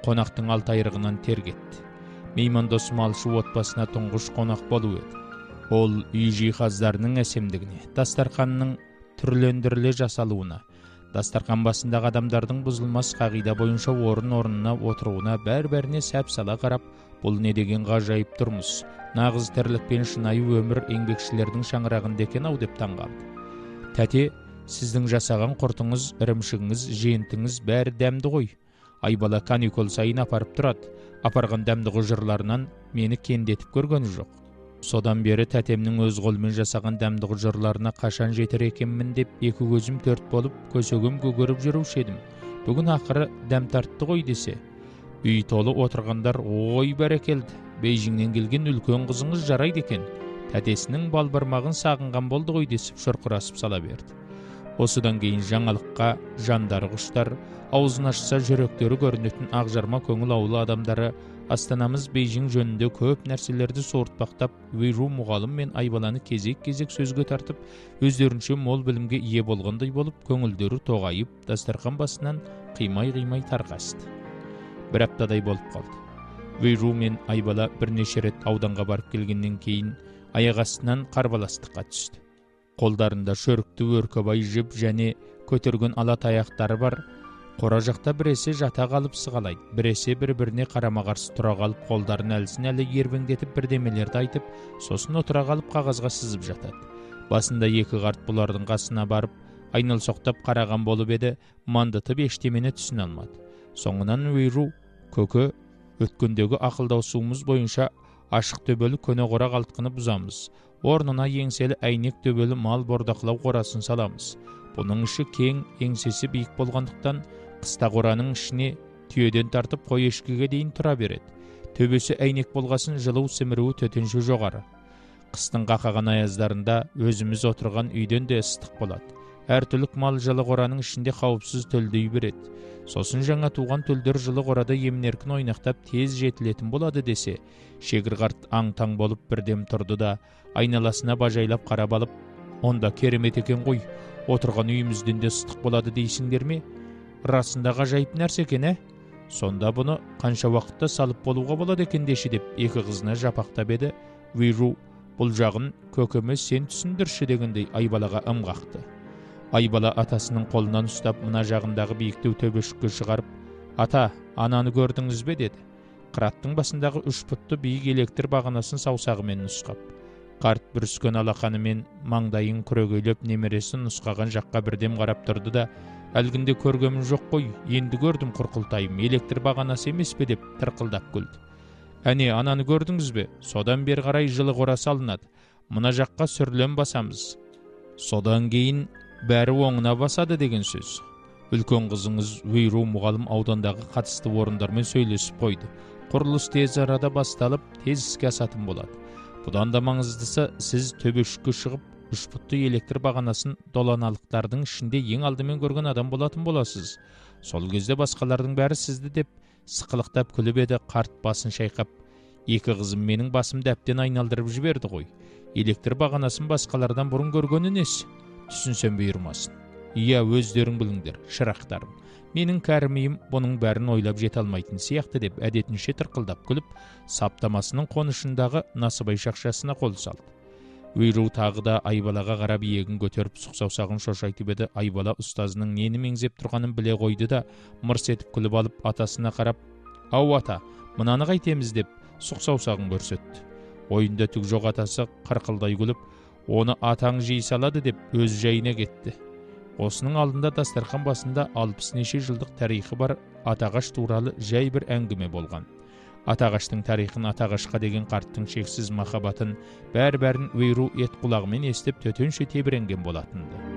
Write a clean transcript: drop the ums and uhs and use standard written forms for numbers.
қонақтың алтайырығынан тергетті. Меймандосы малшы отбасына тұңғыш қонақ болу еді. Ол үй жиһаздарының әсемдігіне, дастарханның түрлендіріле жасалуына, дастархан басындағы адамдардың бұзылмас қағида бойынша орын-орнына отыруына бәр-бәріне сәп-сала қарап, бұл не деген ғажайып тұрмыс, нағыз тірлік пен шынайы өмір еңбекшілердің шаңырағында екен-ау деп таңғалды. Тәте, сіздің жасаған құртыңыз, ірімшігіңіз, жентіңіз бәрі дәмді ғой. Айбала каникул сайын апарып тұрады. Апарған дәмді ғұжырларынан мені кендетіп көргені жоқ. Содан бері тәтемнің өз қолымен жасаған дәмді ғұжырларына қашан жетер екенмін деп екі көзім төрт болып, көсегім көгеріп жүруші едім. Бүгін ақыры дәм тартты ғой десе. Үй толы отырғандар ой бәрекелді. Бейжіңнен келген үлкен қызыңыз жарайды екен. Тәтесінің балбармағын сағынған болды ғой десіп шұрқырасып сала берді. Осыдан кейін жаңалыққа жандары құштар, аузын ашса жүректері көрінетін ақжарма көңіл аулы адамдары Астанамыз Бейжің жөнінде көп нәрселерді суыртпақтап, Вейру мұғалым мен Айбаланы кезек-кезек сөзге тартып, өздерінше мол білімге ие болғандай болып, көңілдері тоғайып, дастархан басынан қимай-қимай тарқасты. Бір аптадай болып қалды. Вейру мен Айбала бірнеше рет ауданға барып келгеннен кейін аяқ астынан қарбаластыққа түсті. Қолдарында шөрікті өркөбай жіп және көтерген ала таяқтары бар. Қора жақта біресе жата қалып сығалайды, біресе бір-біріне қарама-қарсы тұра қалып, қолдарын әлсін-әлі ербеңдетіп бірдемелерді айтып, сосын отыра қалып қағазға сызып жатады. Басында екі қарт бұлардың қасына барып, айналсоқтап қараған болып еді, мандытып ештемені түсіне алмады. Соңынан Вейру, көке, өткендегі ақылдаусуымыз бойынша ашық төбелі көне қора қалтқыны бұзамыз. Орнына еңселі әйнек төбелі мал бордақылау қорасын саламыз. Бұның іші кең, еңсесі биік болғандықтан, қыста қораның ішіне түйеден тартып қой ешкіге дейін тұра береді. Төбесі әйнек болғасын жылу сіміруі төтенше жоғары. Қыстың қақаған аяздарында өзіміз отырған үйден де ыстық болады. Әр түлік мал жылы қораның ішінде қауіпсіз төлдей береді. Сосын жаңа туған төлдер жылы қорада емін-еркін ойнақтап тез жетілетін болады десе, шегір қарт аң-таң болып бірдем тұрды да, айналасына бажайлап қарап алып, онда керемет екен ғой, отырған үйімізден де ыстық болады дейсіңдер ме? Расында ғажайып нәрсе екен, Сонда бұны қанша уақытта салып болуға болады екен деші деп екі қызына жапақтап еді. Вейру, бұл жағын көкеме сен түсіндірші дегендей Айбалаға ым қақты. Айбала атасының қолынан ұстап мына жағындағы биіктеу төбешікке шығарып, ата, ананы көрдіңіз бе деді. Қыраттың басындағы 3 пұтты биік электр бағанасын саусағымен нұсқап. Қарт бүріскен алақанымен маңдайын күрегейлеп немересін нұсқаған жаққа бірдем қарап тұрды да, әлгінде көргемін жоқ қой, енді көрдім құрқылтайым, электр бағанасы емес пе деп тырқылдап күлді. Әне, ананы көрдіңіз бе? Содан бер қарай жылы қора салынады. Мына жаққа сүрлем басамыз. Содан кейін бәрі оңына басады деген сөз. Үлкен қызыңыз Вейру мұғалім аудандағы қатысты орындармен сөйлесіп қойды. Құрылыс тез арада басталып, тез іске асатын болады. Бұдан да маңыздысы, сіз төбешікке шығып, 3 пұтты электр бағанасын доланалықтардың ішінде ең алдымен көрген адам болатын боласыз. Сол кезде басқалардың бәрі сізді деп сықылықтап күліп еді. Қарт басын шайқап, екі қызым менің басымды әбден айналдырып жіберді ғой. Электр бағанасын басқалардан бұрын көргені несі? Түсінсем бұйырмасын. Иә, өздерің біліңдер, шырақтарым. Менің кәрімейім бұның бәрін ойлап жете алмайтын сияқты деп әдетінше тырқылдап күліп, саптамасының қонышындағы насыбай шақшасына қол салды. Вейру тағы да Айбалаға қарап иегін көтеріп сұқ-саусағын шошайтып еді. Айбала ұстазының нені меңзеп тұрғанын біле қойды да, мырс етіп күліп алып атасына қарап, «Ау ата, мынаны қайтеміз» деп сұқ-саусағын көрсетті. Ойында түк жоқ атасы қарқылдай күліп, «Оны атаң жей салады» деп өз жайына кетті. Осының алдында дастархан басында 60 неше жылдық тарихы бар атағаш туралы жай бір әңгіме болған. Атағаштың тарихын, атағашқа деген қарттың шексіз махаббатын бәр-бәрін Вейру ет құлағымен естіп төтенше тебіренген болатынды.